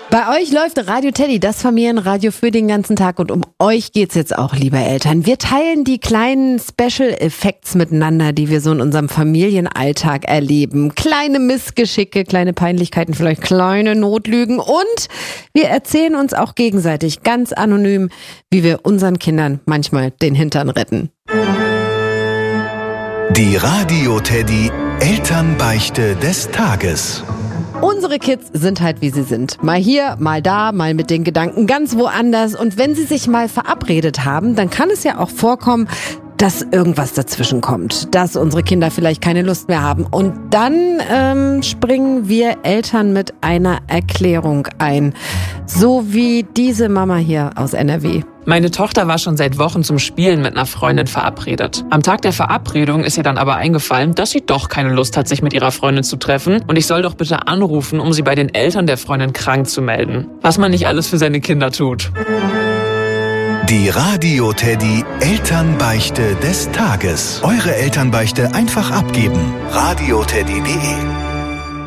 Bei euch läuft Radio Teddy, das Familienradio für den ganzen Tag, und um euch geht's jetzt auch, liebe Eltern. Wir teilen die kleinen Special Effects miteinander, die wir so in unserem Familienalltag erleben. Kleine Missgeschicke, kleine Peinlichkeiten, vielleicht kleine Notlügen, und wir erzählen uns auch gegenseitig ganz anonym, wie wir unseren Kindern manchmal den Hintern retten. Die Radio Teddy Elternbeichte des Tages. Unsere Kids sind halt, wie sie sind. Mal hier, mal da, mal mit den Gedanken ganz woanders. Und wenn sie sich mal verabredet haben, dann kann es ja auch vorkommen, dass irgendwas dazwischen kommt, dass unsere Kinder vielleicht keine Lust mehr haben. Und dann springen wir Eltern mit einer Erklärung ein. So wie diese Mama hier aus NRW. Meine Tochter war schon seit Wochen zum Spielen mit einer Freundin verabredet. Am Tag der Verabredung ist ihr dann aber eingefallen, dass sie doch keine Lust hat, sich mit ihrer Freundin zu treffen, und ich soll doch bitte anrufen, um sie bei den Eltern der Freundin krank zu melden. Was man nicht alles für seine Kinder tut. Die Radio Teddy Elternbeichte des Tages. Eure Elternbeichte einfach abgeben. radioteddy.de